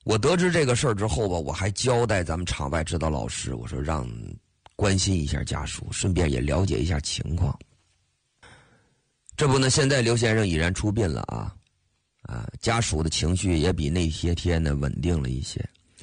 我得知这个事儿之后吧，我还交代咱们场外指导老师，我说让关心一下家属，顺便也了解一下情况。这不呢，现在刘先生已然出殡了啊，家属的情绪也比那些天呢稳定了一些。